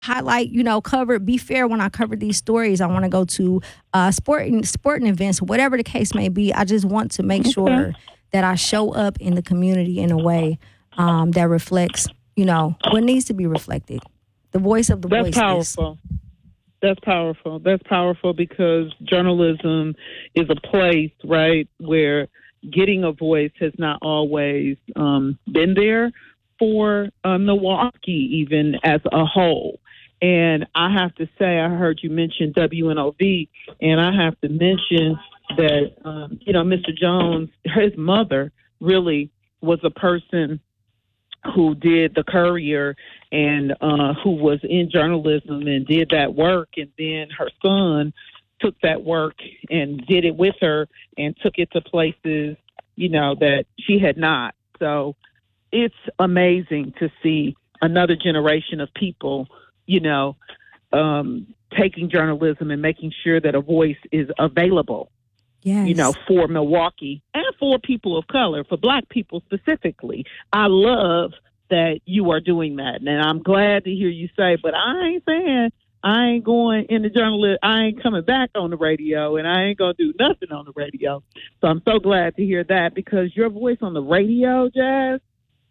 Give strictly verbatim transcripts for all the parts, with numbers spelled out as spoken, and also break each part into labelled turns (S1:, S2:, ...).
S1: highlight, you know, cover, be fair when I cover these stories. I want to go to uh, sporting sporting events, whatever the case may be. I just want to make
S2: Okay.
S1: sure that I show up in the community in a way um, that reflects, you know, what needs to be reflected. The voice of the
S2: That's
S1: voiceless.
S2: powerful. That's powerful. That's powerful because journalism is a place, right, where getting a voice has not always um, been there for uh, Milwaukee, even as a whole. And I have to say, I heard you mention W N O V, and I have to mention that, um, you know, Mister Jones, his mother really was a person who did the Courier and uh, who was in journalism and did that work. And then her son took that work and did it with her and took it to places, you know, that she had not. So it's amazing to see another generation of people, you know, um, taking journalism and making sure that a voice is available,
S1: Yes.
S2: you know, for Milwaukee and for people of color, for Black people specifically. I love that you are doing that. And I'm glad to hear you say, but I ain't saying I ain't going in the journalism. I ain't coming back on the radio, and I ain't going to do nothing on the radio. So I'm so glad to hear that, because your voice on the radio, Jazz,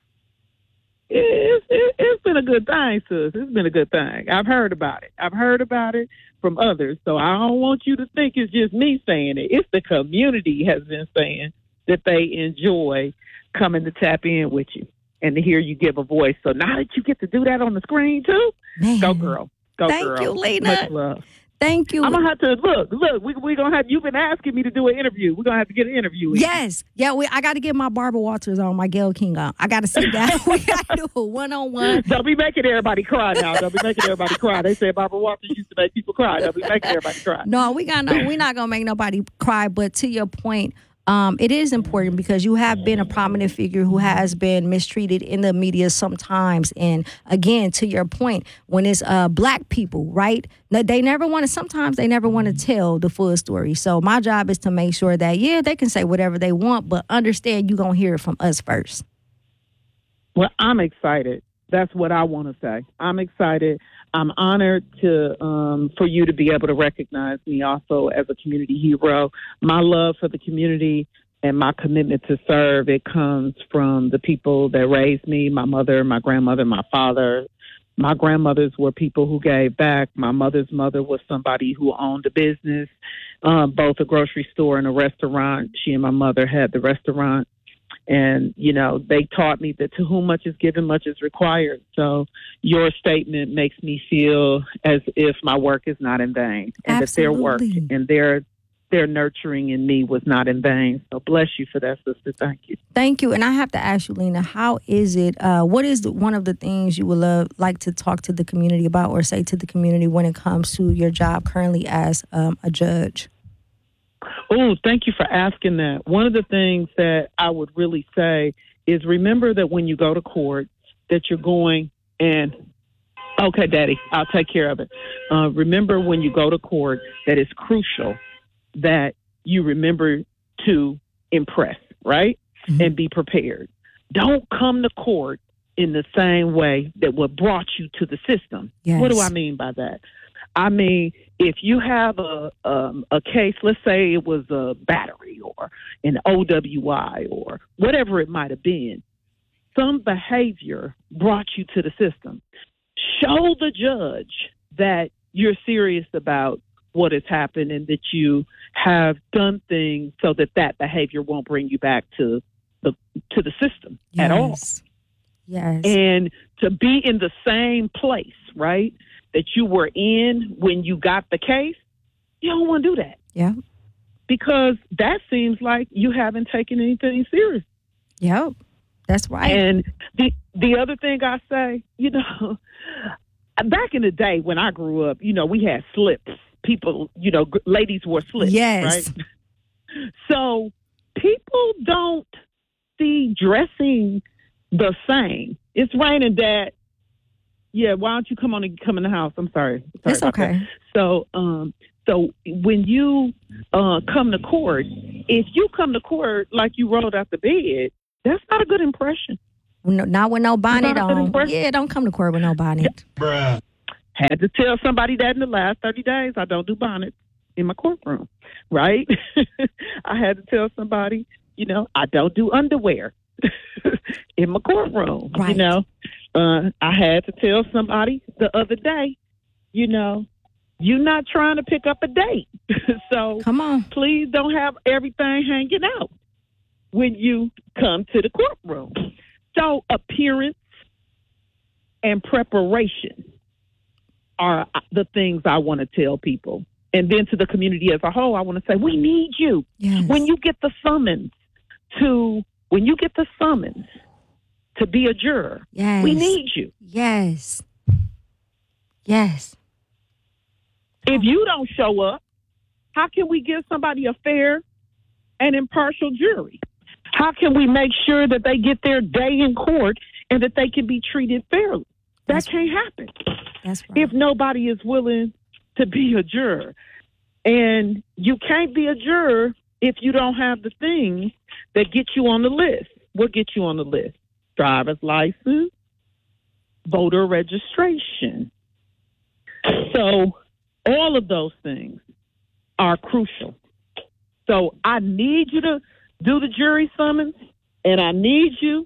S2: it's, it, it's been a good thing, sis. It's been a good thing. I've heard about it. I've heard about it from others. So I don't want you to think it's just me saying it. It's the community has been saying that they enjoy coming to tap in with you and to hear you give a voice. So now that you get to do that on the screen too,
S1: Man.
S2: go girl. Go
S1: Thank
S2: girl.
S1: you, Lena.
S2: Much love.
S1: Thank you.
S2: I'm gonna have to look. Look, we we gonna have. You've been asking me to do an interview. We're gonna have to get an interview. In.
S1: Yes. Yeah, we, I got to get my Barbara Walters on, my Gayle King on. I got to sit down. We got to do a one-on-one.
S2: Don't be making everybody cry now. Don't be making everybody cry. They said Barbara Walters used to make people cry. Don't be making everybody cry.
S1: No, we got no. We're not gonna make nobody cry. But to your point, um, it is important because you have been a prominent figure who has been mistreated in the media sometimes. And again, to your point, when it's uh, Black people, right? No, they never want to. Sometimes they never want to tell the full story. So my job is to make sure that yeah, they can say whatever they want, but understand you're gonna hear it from us first.
S2: Well, I'm excited. That's what I want to say. I'm excited. I'm honored to um, for you to be able to recognize me also as a community hero. My love for the community and my commitment to serve, it comes from the people that raised me, my mother, my grandmother, my father. My grandmothers were people who gave back. My mother's mother was somebody who owned a business, um, both a grocery store and a restaurant. She and my mother had the restaurant. And, you know, they taught me that to whom much is given, much is required. So your statement makes me feel as if my work is not in vain, and that their work
S1: Absolutely.
S2: and their their nurturing in me was not in vain. So bless you for that, sister. Thank you.
S1: Thank you. And I have to ask you, Lena, how is it, uh, what is the, one of the things you would love, like to talk to the community about or say to the community when it comes to your job currently as um, a judge?
S2: Oh, thank you for asking that. One of the things that I would really say is remember that when you go to court, that you're going and, okay, Daddy, I'll take care of it. Uh, remember when you go to court that it's crucial that you remember to impress, right? Mm-hmm. And be prepared. Don't come to court in the same way that what brought you to the system.
S1: Yes.
S2: What do I mean by that? I mean, if you have a um, a case, let's say it was a battery or an O W I or whatever it might have been, some behavior brought you to the system. Show the judge that you're serious about what has happened and that you have done things so that that behavior won't bring you back to the to the system
S1: Yes.
S2: at all.
S1: Yes.
S2: And to be in the same place, right, that you were in when you got the case, you don't want to do that.
S1: Yeah.
S2: Because that seems like you haven't taken anything serious.
S1: Yep. That's right.
S2: And the the other thing I say, you know, back in the day when I grew up, you know, we had slips. People, you know, ladies wore slips,
S1: Yes.
S2: right? So people don't see dressing the same. It's raining, Dad. Yeah, why don't you come on and come in the house? I'm sorry. sorry
S1: It's okay.
S2: that. So, um, so when you uh, come to court, if you come to court like you rolled out the bed, that's not a good impression.
S1: No, not with no bonnet
S2: Not a good
S1: on.
S2: impression.
S1: Yeah, don't come to court with no bonnet.
S3: Bruh.
S2: Had to tell somebody that in the last thirty days, I don't do bonnets in my courtroom, right? I had to tell somebody, you know, I don't do underwear in my courtroom,
S1: right.
S2: you know. Uh, I had to tell somebody the other day, you know, you're not trying to pick up a date. So
S1: come on,
S2: please don't have everything hanging out when you come to the courtroom. So appearance and preparation are the things I want to tell people. And then to the community as a whole, I want to say, we need you.
S1: Yes.
S2: When you get the summons to, when you get the summons to be a juror,
S1: yes.
S2: we need you.
S1: Yes. Yes.
S2: If you don't show up, how can we give somebody a fair and impartial jury? How can we make sure that they get their day in court and that they can be treated fairly? That That's can't happen.
S1: That's right.
S2: If nobody is willing to be a juror. And you can't be a juror if you don't have the things that get you on the list. What gets you on the list? Driver's license, voter registration. So all of those things are crucial. So I need you to do the jury summons, and I need you,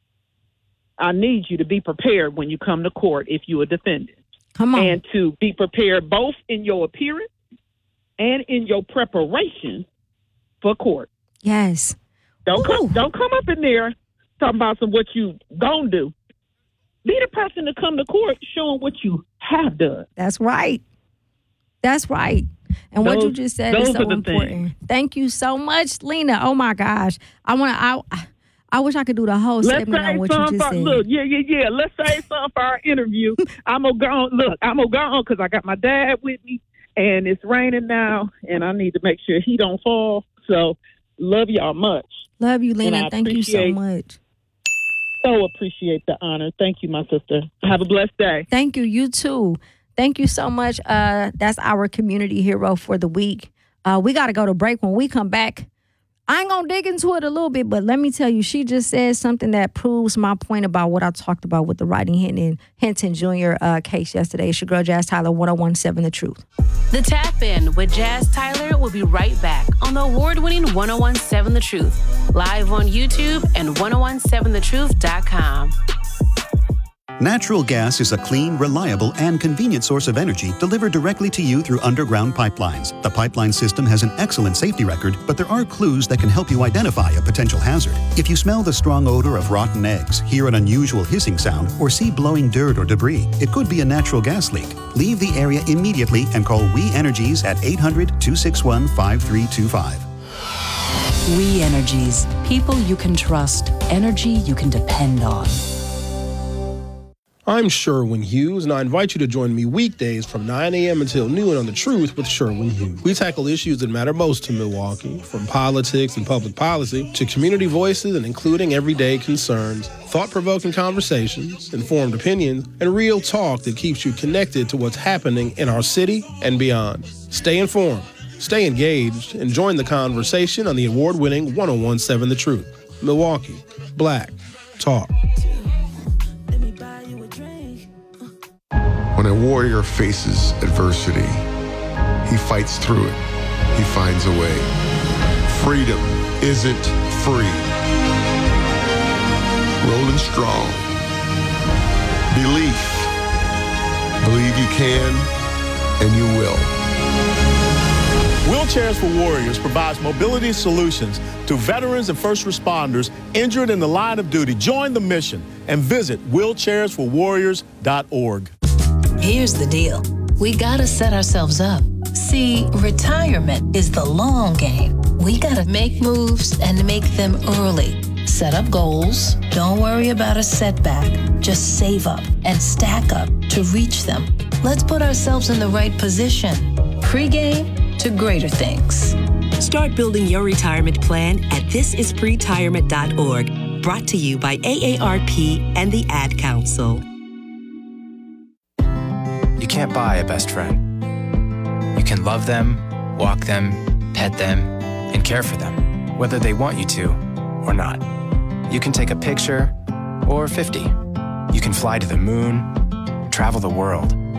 S2: I need you to be prepared when you come to court if you're a defendant.
S1: Come on.
S2: And to be prepared both in your appearance and in your preparation for court.
S1: Yes.
S2: Don't come, don't come up in there talking about some what you gonna do. Be the person to come to court showing what you have done.
S1: That's right. That's right. And
S2: those,
S1: what you just said is so important. Things. Thank you so much, Lena. Oh my gosh. I want to, I, I wish I could do the whole
S2: Let's
S1: segment on what you just
S2: for,
S1: said.
S2: Look, yeah, yeah, yeah. Let's say something for our interview. I'm going to go on. Look, I'm going to go on because I got my dad with me, and it's raining now, and I need to make sure he don't fall. So, love y'all much.
S1: Love you, Lena. Thank you so much.
S2: So appreciate the honor. Thank you, my sister. Have a blessed day.
S1: Thank you. You too. Thank you so much. Uh, that's our community hero for the week. Uh, we got to go to break. When we come back, I ain't going to dig into it a little bit, but let me tell you, she just said something that proves my point about what I talked about with the Rodney Hinton, Hinton Junior uh, case yesterday. It's your girl, Jazz Tyler, one oh one point seven The Truth.
S3: The Tap In with Jazz Tyler will be right back on the award-winning one oh one point seven The Truth, live on YouTube and one oh one seven the truth dot com.
S4: Natural gas is a clean, reliable, and convenient source of energy delivered directly to you through underground pipelines. The pipeline system has an excellent safety record, but there are clues that can help you identify a potential hazard. If you smell the strong odor of rotten eggs, hear an unusual hissing sound, or see blowing dirt or debris, it could be a natural gas leak. Leave the area immediately and call We Energies at eight hundred, two six one, five three two five.
S5: We Energies. People you can trust. Energy you can depend on.
S6: I'm Sherwin Hughes, and I invite you to join me weekdays from nine a.m. until noon on The Truth with Sherwin Hughes. We tackle issues that matter most to Milwaukee, from politics and public policy to community voices and including everyday concerns, thought-provoking conversations, informed opinions, and real talk that keeps you connected to what's happening in our city and beyond. Stay informed, stay engaged, and join the conversation on the award-winning one oh one point seven The Truth. Milwaukee, Black Talk.
S7: When a warrior faces adversity, he fights through it. He finds a way. Freedom isn't free. Rolling strong. Belief. Believe you can, and you will.
S8: Wheelchairs for Warriors provides mobility solutions to veterans and first responders injured in the line of duty. Join the mission and visit wheelchairs for warriors dot org.
S9: Here's the deal. We gotta set ourselves up. See, retirement is the long game. We gotta make moves and make them early. Set up goals. Don't worry about a setback. Just save up and stack up to reach them. Let's put ourselves in the right position. Pre-game to greater things.
S10: Start building your retirement plan at this is pretirement dot org. Brought to you by A A R P and the Ad Council.
S11: You can't buy a best friend. You can love them, walk them, pet them, and care for them, whether they want you to or not. You can take a picture or fifty. You can fly to the moon, travel the world,